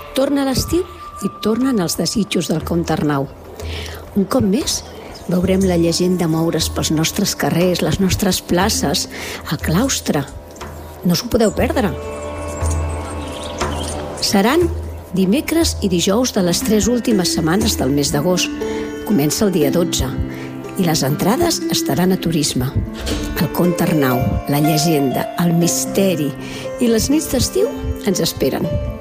Torna l'estiu i tornen els desitjos del Comte Arnau. Un cop més, veurem la llegenda moure's pels nostres carrers, les nostres places, el claustre. No us ho podeu perdre. Seran dimecres i dijous de les 3 últimes setmanes del mes d'agost. Comença el dia 12 i les entrades estaran a Turisme. El Comte Arnau, la llegenda, el misteri i les nits d'estiu ens esperen.